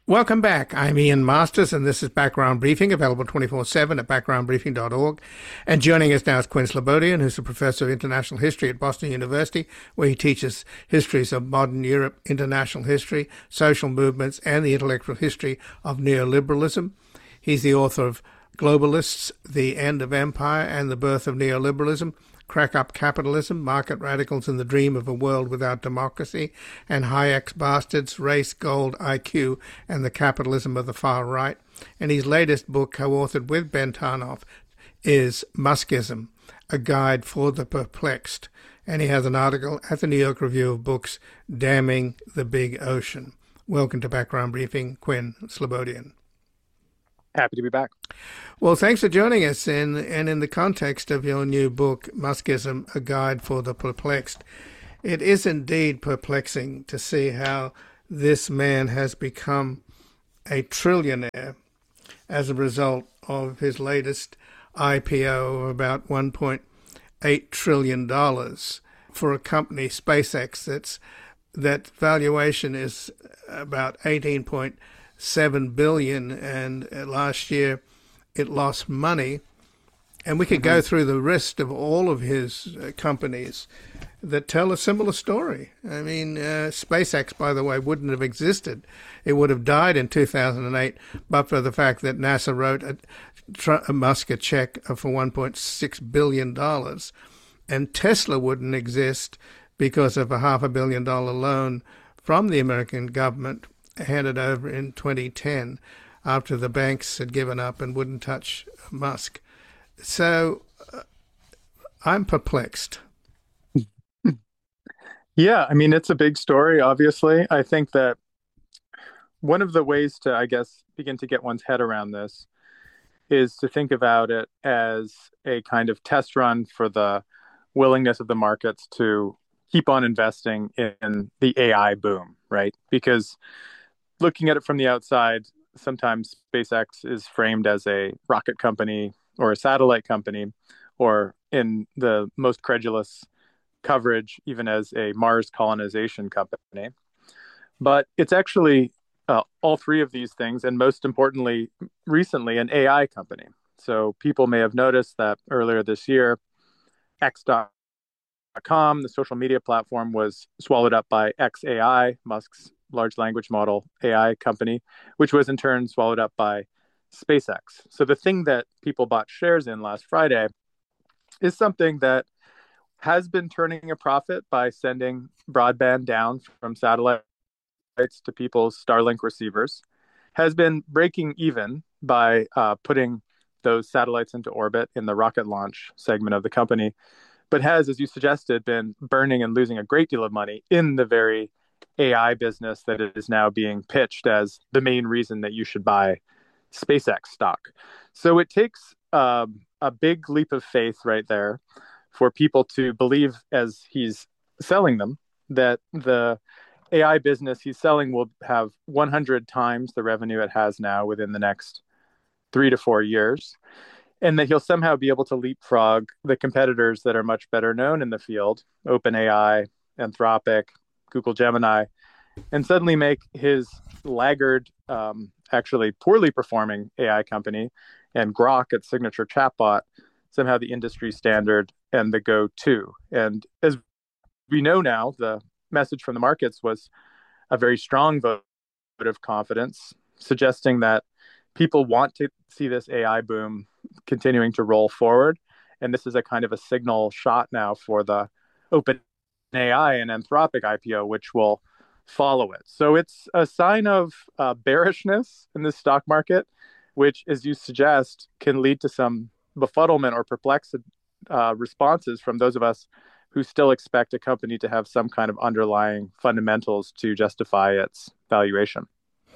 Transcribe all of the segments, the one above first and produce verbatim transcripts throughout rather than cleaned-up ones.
Welcome back. I'm Ian Masters, and this is Background Briefing, available twenty-four seven at background briefing dot org. And joining us now is Quinn Slobodian, who's a professor of international history at Boston University, where he teaches histories of modern Europe, international history, social movements, and the intellectual history of neoliberalism. He's the author of Globalists, The End of Empire and the Birth of Neoliberalism, Crack Up Capitalism, Market Radicals and the Dream of a World Without Democracy, and Hayek's Bastards, Race, Gold, I Q, and the Capitalism of the Far Right. And his latest book, co-authored with Ben Tarnoff, is Muskism, A Guide for the Perplexed. And he has an article at the New York Review of Books, Damning the Big Ocean. Welcome to Background Briefing, Quinn Slobodian. Happy to be back. Well, thanks for joining us. In, and in the context of your new book, Muskism, A Guide for the Perplexed, it is indeed perplexing to see how this man has become a trillionaire as a result of his latest I P O of about one point eight trillion dollars for a company, SpaceX, that's, that valuation is about eighteen point seven billion dollars, and last year it lost money. And we could mm-hmm. go through the list of all of his uh, companies that tell a similar story. I mean, uh, SpaceX, by the way, wouldn't have existed. It would have died in two thousand eight, but for the fact that NASA wrote a, a Musk a check for one point six billion dollars. And Tesla wouldn't exist because of a half a billion dollar loan from the American government handed over in twenty ten after the banks had given up and wouldn't touch Musk. So uh, I'm perplexed. Yeah, I mean, it's a big story, obviously. I think that one of the ways to, I guess, begin to get one's head around this is to think about it as a kind of test run for the willingness of the markets to keep on investing in the A I boom, right? Because looking at it from the outside, sometimes SpaceX is framed as a rocket company or a satellite company, or in the most credulous coverage, even as a Mars colonization company. But it's actually uh, all three of these things, and most importantly, recently, an A I company. So people may have noticed that earlier this year, X dot com, the social media platform, was swallowed up by X A I, Musk's large language model A I company, which was in turn swallowed up by SpaceX. So the thing that people bought shares in last Friday is something that has been turning a profit by sending broadband down from satellites to people's Starlink receivers, has been breaking even by uh, putting those satellites into orbit in the rocket launch segment of the company, but has, as you suggested, been burning and losing a great deal of money in the very A I business that is now being pitched as the main reason that you should buy SpaceX stock. So it takes um, a big leap of faith right there for people to believe, as he's selling them, that the A I business he's selling will have one hundred times the revenue it has now within the next three to four years, and that he'll somehow be able to leapfrog the competitors that are much better known in the field, OpenAI, Anthropic, Google Gemini, and suddenly make his laggard, um, actually poorly performing A I company, and Grok, its signature chatbot, somehow the industry standard and the go-to. And as we know now, the message from the markets was a very strong vote of confidence, suggesting that people want to see this A I boom continuing to roll forward. And this is a kind of a signal shot now for the OpenAI and Anthropic I P O, which will follow it. So it's a sign of uh, bearishness in the stock market, which, as you suggest, can lead to some befuddlement or perplexed uh, responses from those of us who still expect a company to have some kind of underlying fundamentals to justify its valuation.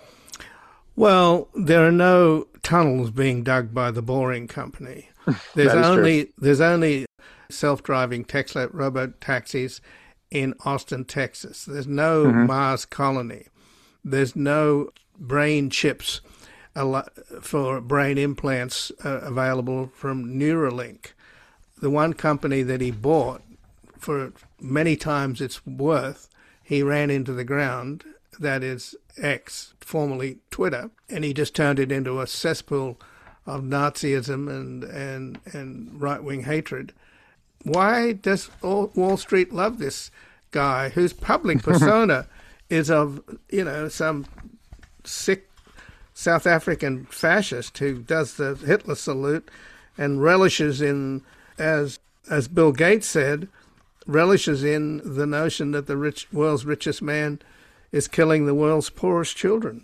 Well, there are no tunnels being dug by the Boring Company. There's only true. there's only self-driving Tesla robot taxis in Austin, Texas. There's no mm-hmm. Mars colony. There's no brain chips for brain implants uh, available from Neuralink. The one company that he bought for many times its worth, he ran into the ground. that is X, formerly Twitter, and he just turned it into a cesspool of Nazism and, and, and right-wing hatred. Why does Wall Street love this guy whose public persona is of, you know, some sick South African fascist who does the Hitler salute and relishes in, as as Bill Gates said, relishes in the notion that the rich world's richest man is killing the world's poorest children?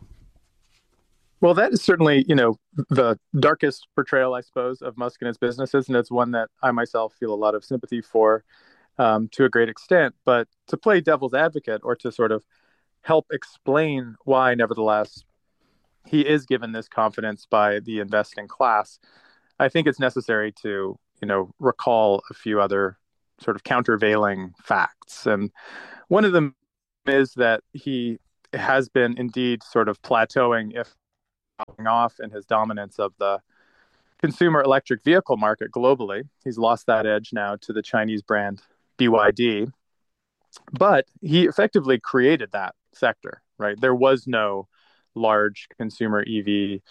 Well, that is certainly, you know, the darkest portrayal, I suppose, of Musk and his businesses, and it's one that I myself feel a lot of sympathy for um, to a great extent. But to play devil's advocate, or to sort of help explain why, nevertheless, he is given this confidence by the investing class, I think it's necessary to, you know, recall a few other sort of countervailing facts. And one of them is that he has been indeed sort of plateauing, if not off, in his dominance of the consumer electric vehicle market globally. He's lost that edge now to the Chinese brand B Y D. But he effectively created that sector, right? There was no large consumer E V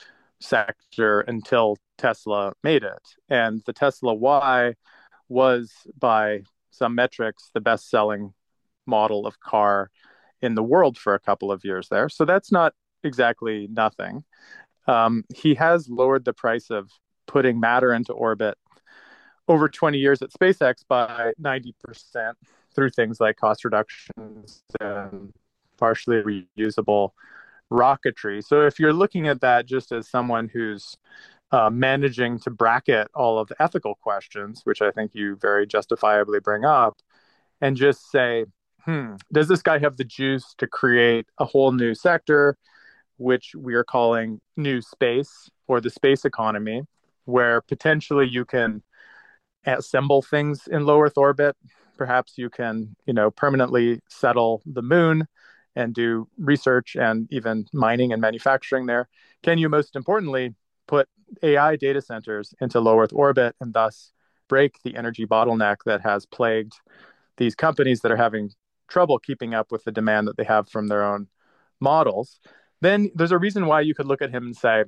sector until Tesla made it. And the Tesla Y was, by some metrics, the best-selling model of car in the world for a couple of years there. So that's not exactly nothing. Um, he has lowered the price of putting matter into orbit over twenty years at SpaceX by ninety percent through things like cost reductions and partially reusable rocketry. So if you're looking at that just as someone who's uh, managing to bracket all of the ethical questions, which I think you very justifiably bring up, and just say, hmm, does this guy have the juice to create a whole new sector, which we are calling new space, or the space economy, where potentially you can assemble things in low Earth orbit. Perhaps you can, you know, permanently settle the moon and do research and even mining and manufacturing there. Can you, most importantly, put A I data centers into low Earth orbit and thus break the energy bottleneck that has plagued these companies that are having trouble keeping up with the demand that they have from their own models? Then there's a reason why you could look at him and say,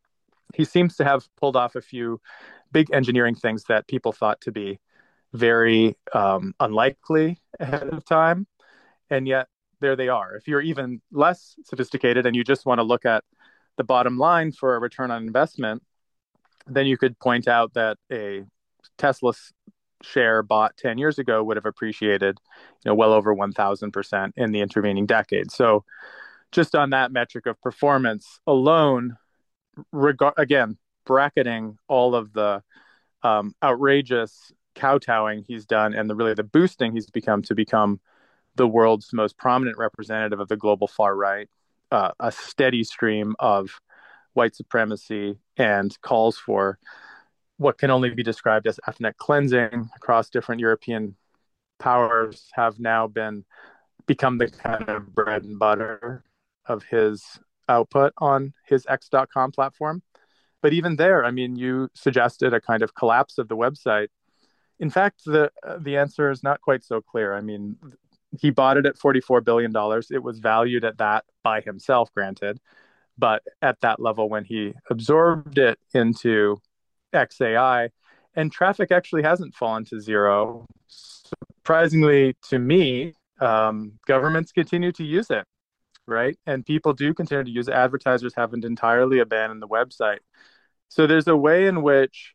he seems to have pulled off a few big engineering things that people thought to be very um, unlikely ahead of time. And yet there they are. If you're even less sophisticated and you just want to look at the bottom line for a return on investment, then you could point out that a Tesla share bought ten years ago would have appreciated, you know, well over one thousand percent in the intervening decade. So just on that metric of performance alone, reg- again, bracketing all of the um, outrageous kowtowing he's done and the really the boosting he's become to become the world's most prominent representative of the global far right, uh, a steady stream of white supremacy and calls for what can only be described as ethnic cleansing across different European powers have now been become the kind of bread and butter of his output on his X dot com platform. But even there, I mean, you suggested a kind of collapse of the website. In fact, the uh, the answer is not quite so clear. I mean, he bought it at forty-four billion dollars. It was valued at that by himself, granted. But at that level, when he absorbed it into X A I, and traffic actually hasn't fallen to zero. Surprisingly to me, um, governments continue to use it, right? And people do continue to use it. Advertisers haven't entirely abandoned the website. So there's a way in which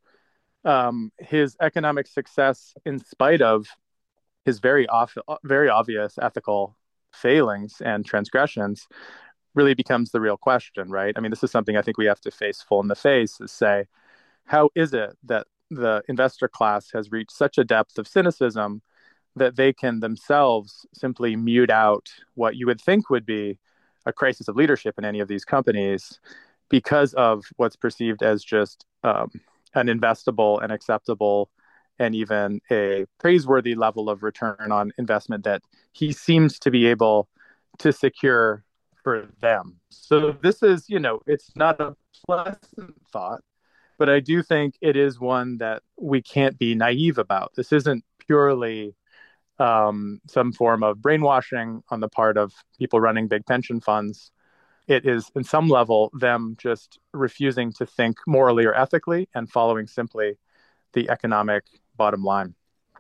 um, his economic success, in spite of his very off, very obvious ethical failings and transgressions, really becomes the real question, right? I mean, this is something I think we have to face full in the face, is say, how is it that the investor class has reached such a depth of cynicism that they can themselves simply mute out what you would think would be a crisis of leadership in any of these companies because of what's perceived as just um, an investable and acceptable and even a praiseworthy level of return on investment that he seems to be able to secure for them. So this is, you know, it's not a pleasant thought, but I do think it is one that we can't be naive about. This isn't purely um, some form of brainwashing on the part of people running big pension funds. It is, in some level, them just refusing to think morally or ethically and following simply the economic bottom line.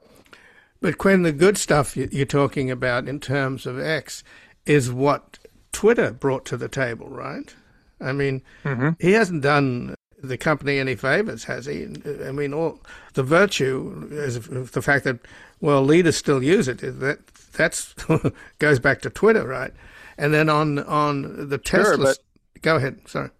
But Quinn, the good stuff you're talking about in terms of X is what Twitter brought to the table, right? I mean, mm-hmm. he hasn't done the company any favors, has he? I mean, all the virtue is the fact that, well, leaders still use it. That that's goes back to Twitter, right? And then on on the Tesla, sure, but, go ahead. Sorry.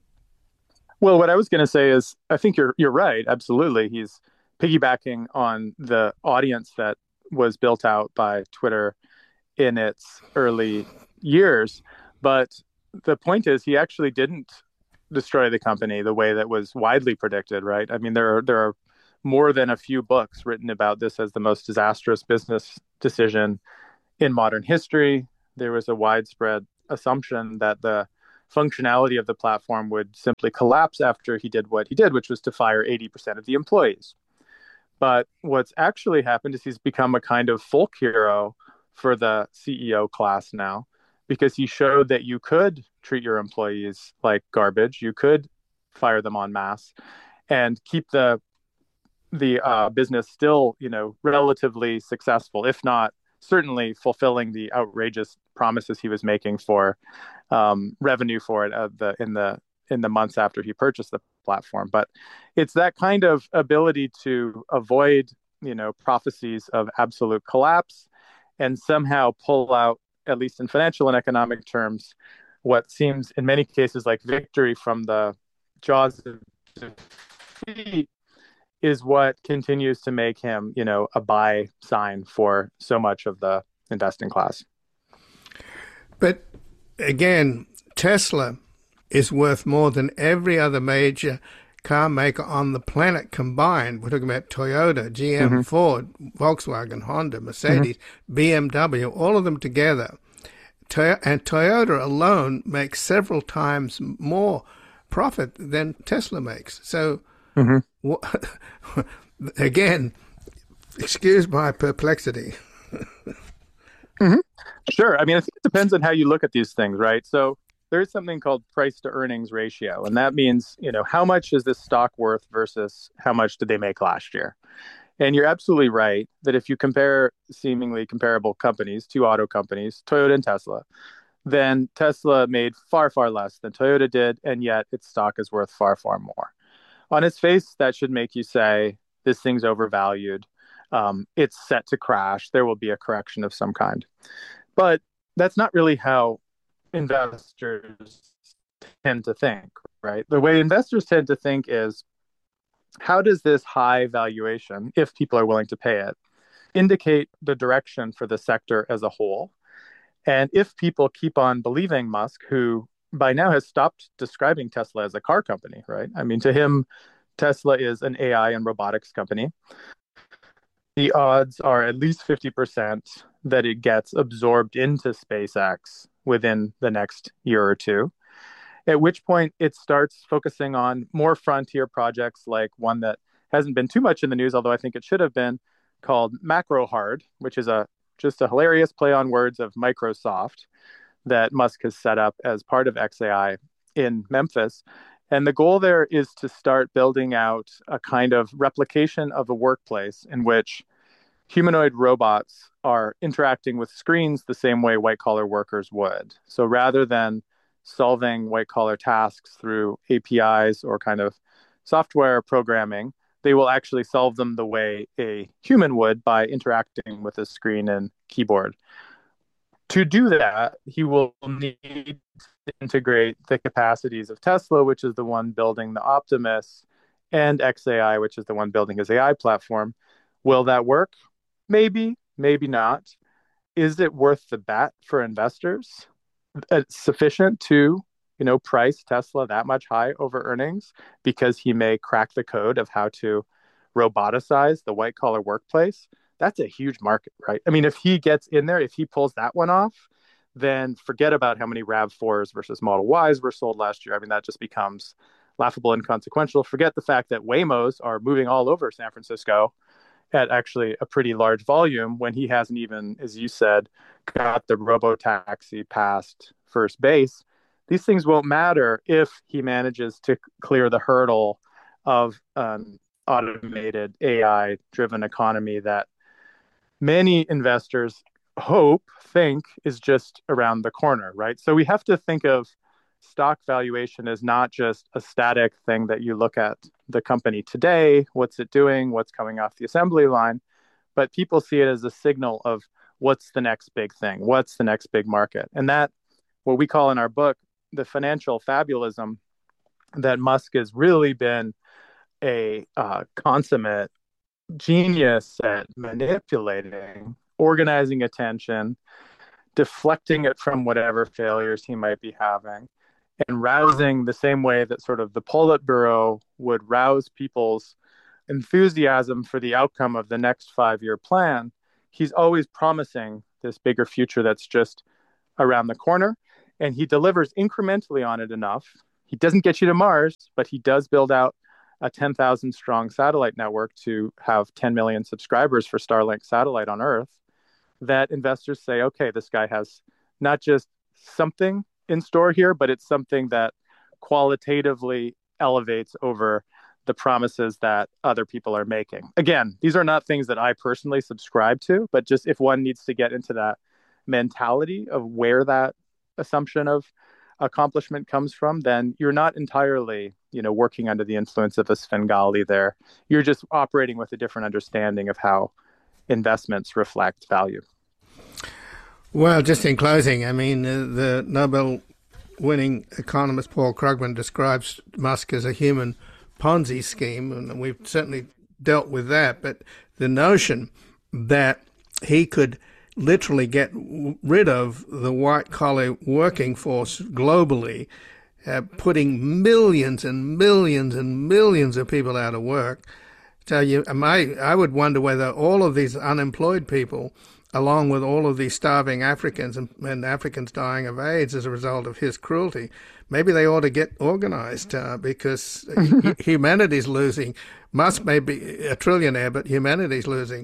Well, what I was going to say is, I think you're you're right. Absolutely, he's piggybacking on the audience that was built out by Twitter in its early years. But the point is, he actually didn't destroy the company the way that was widely predicted, right? I mean, there are there are more than a few books written about this as the most disastrous business decision in modern history. There was a widespread assumption that the functionality of the platform would simply collapse after he did what he did, which was to fire eighty percent of the employees. But what's actually happened is he's become a kind of folk hero for the C E O class now, because he showed that you could treat your employees like garbage, you could fire them en masse, and keep the the uh, business still, you know, relatively successful, if not certainly fulfilling the outrageous promises he was making for um, revenue for it uh, the, in the in the months after he purchased the platform. But it's that kind of ability to avoid, you know, prophecies of absolute collapse and somehow pull out, at least in financial and economic terms, what seems in many cases like victory from the jaws of defeat is what continues to make him, you know, a buy sign for so much of the investing class. But again, Tesla is worth more than every other major car maker on the planet combined. We're talking about Toyota, G M, mm-hmm. Ford, Volkswagen, Honda, Mercedes, mm-hmm. B M W, all of them together. And Toyota alone makes several times more profit than Tesla makes. So, mm-hmm. again, excuse my perplexity. mm-hmm. Sure. I mean, I think it depends on how you look at these things, right? So there's something called price to earnings ratio. And that means, you know, how much is this stock worth versus how much did they make last year? And you're absolutely right that if you compare seemingly comparable companies, two auto companies, Toyota and Tesla, then Tesla made far, far less than Toyota did, and yet its stock is worth far, far more. On its face, that should make you say, this thing's overvalued. Um, it's set to crash. There will be a correction of some kind. But that's not really how investors tend to think, right? The way investors tend to think is, how does this high valuation, if people are willing to pay it, indicate the direction for the sector as a whole? And if people keep on believing Musk, who by now has stopped describing Tesla as a car company, right? I mean, to him, Tesla is an A I and robotics company. The odds are at least fifty percent that it gets absorbed into SpaceX within the next year or two, at which point it starts focusing on more frontier projects, like one that hasn't been too much in the news, although I think it should have been, called MacroHard, which is a just a hilarious play on words of Microsoft that Musk has set up as part of X A I in Memphis. And the goal there is to start building out a kind of replication of a workplace in which humanoid robots are interacting with screens the same way white-collar workers would. So rather than solving white-collar tasks through A P Is or kind of software programming, they will actually solve them the way a human would by interacting with a screen and keyboard. To do that, he will need to integrate the capacities of Tesla, which is the one building the Optimus, and X A I, which is the one building his A I platform. Will that work? Maybe, maybe not. Is it worth the bet for investors? It's sufficient to, you know, price Tesla that much high over earnings because he may crack the code of how to roboticize the white collar workplace? That's a huge market, right? I mean, if he gets in there, if he pulls that one off, then forget about how many RAV fours versus Model Ys were sold last year. I mean, that just becomes laughable and inconsequential. Forget the fact that Waymos are moving all over San Francisco at actually a pretty large volume when he hasn't even, as you said, got the robo-taxi past first base. These things won't matter if he manages to clear the hurdle of an automated A I-driven economy that many investors hope, think is just around the corner, right? So we have to think of stock valuation as not just a static thing that you look at the company today, what's it doing, what's coming off the assembly line, but people see it as a signal of what's the next big thing, what's the next big market. And that, what we call in our book, the financial fabulism, that Musk has really been a uh, consummate genius at manipulating, organizing attention, deflecting it from whatever failures he might be having, and rousing the same way that sort of the Politburo would rouse people's enthusiasm for the outcome of the next five-year plan. He's always promising this bigger future that's just around the corner, and he delivers incrementally on it enough. He doesn't get you to Mars, but he does build out a ten thousand strong satellite network to have ten million subscribers for Starlink satellite on Earth, that investors say, okay, this guy has not just something in store here, but it's something that qualitatively elevates over the promises that other people are making. Again, these are not things that I personally subscribe to, but just if one needs to get into that mentality of where that assumption of accomplishment comes from, then you're not entirely, you know, working under the influence of a Svengali there. You're just operating with a different understanding of how investments reflect value. Well, just in closing, I mean, uh, the Nobel-winning economist Paul Krugman describes Musk as a human Ponzi scheme, and we've certainly dealt with that. But the notion that he could literally get rid of the white-collar working force globally, uh, putting millions and millions and millions of people out of work. So you, I, I would wonder whether all of these unemployed people, along with all of these starving Africans and, and Africans dying of AIDS as a result of his cruelty, maybe they ought to get organized uh, because humanity's losing. Musk may be a trillionaire, but humanity's losing.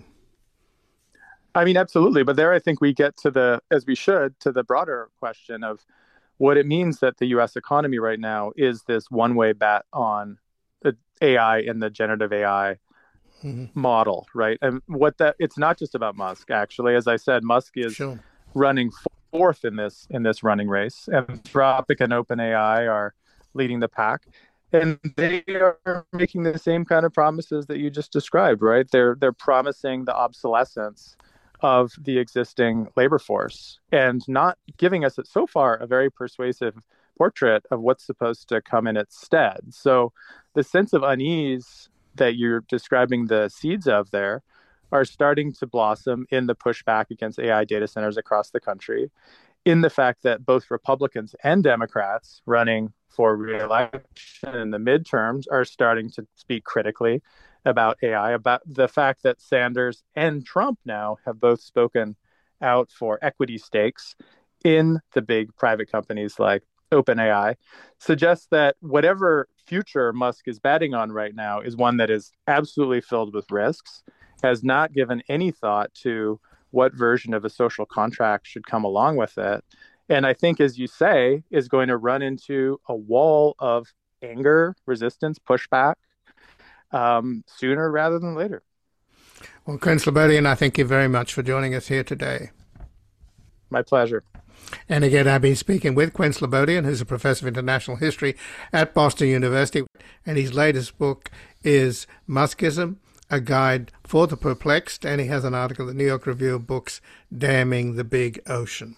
I mean, absolutely. But there, I think we get to the, as we should, to the broader question of what it means that the U S economy right now is this one-way bet on the A I and the generative A I mm-hmm. model, right? And what that, it's not just about Musk, actually. As I said, Musk is sure. running fourth in this in this running race. Anthropic and OpenAI are leading the pack. And they are making the same kind of promises that you just described, right? They're they're promising the obsolescence of the existing labor force and not giving us, so far, a very persuasive portrait of what's supposed to come in its stead. So the sense of unease that you're describing the seeds of there are starting to blossom in the pushback against A I data centers across the country, in the fact that both Republicans and Democrats running for re-election in the midterms are starting to speak critically about A I, about the fact that Sanders and Trump now have both spoken out for equity stakes in the big private companies like OpenAI, suggests that whatever future Musk is betting on right now is one that is absolutely filled with risks, has not given any thought to what version of a social contract should come along with it. And I think, as you say, is going to run into a wall of anger, resistance, pushback, um, sooner rather than later. Well, Quinn Slobodian, I thank you very much for joining us here today. My pleasure. And again, I've been speaking with Quinn Slobodian, who's a professor of international history at Boston University, and his latest book is Muskism, A Guide for the Perplexed, and he has an article in the New York Review of Books, Damming the Big Ocean.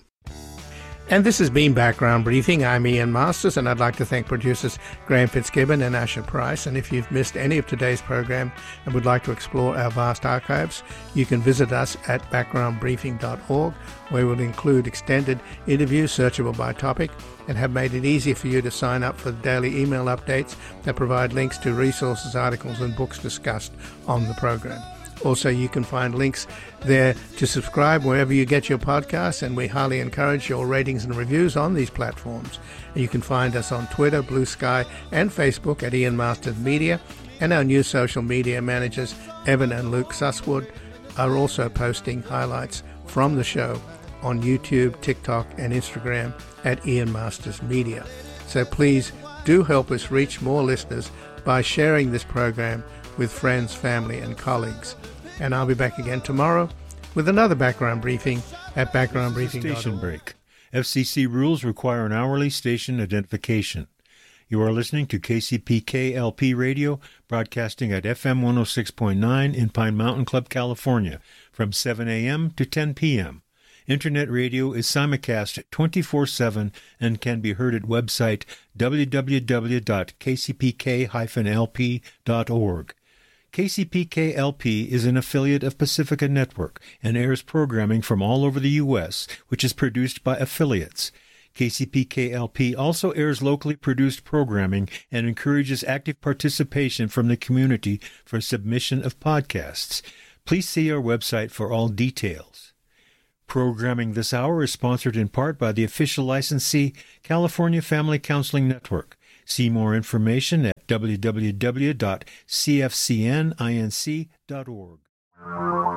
And this has been Background Briefing. I'm Ian Masters, and I'd like to thank producers Graham Fitzgibbon and Asher Price. And if you've missed any of today's program and would like to explore our vast archives, you can visit us at background briefing dot org, where we'll include extended interviews searchable by topic and have made it easy for you to sign up for daily email updates that provide links to resources, articles, and books discussed on the program. Also, you can find links there to subscribe wherever you get your podcasts, and we highly encourage your ratings and reviews on these platforms. And you can find us on Twitter, Blue Sky, and Facebook at Ian Masters Media, and our new social media managers, Evan and Luke Susswood, are also posting highlights from the show on YouTube, TikTok, and Instagram at Ian Masters Media. So please do help us reach more listeners by sharing this program with friends, family, and colleagues. And I'll be back again tomorrow with another background briefing at background briefing dot org. Station break. F C C rules require an hourly station identification. You are listening to K C P K L P Radio, broadcasting at F M one oh six point nine in Pine Mountain Club, California, from seven a.m. to ten p.m. Internet radio is simulcast twenty-four seven and can be heard at website w w w dot k c p k dash l p dot org. K C P K L P is an affiliate of Pacifica Network and airs programming from all over the U S, which is produced by affiliates. K C P K L P also airs locally produced programming and encourages active participation from the community for submission of podcasts. Please see our website for all details. Programming this hour is sponsored in part by the official licensee, California Family Counseling Network. See more information at w w w dot c f c n inc dot org.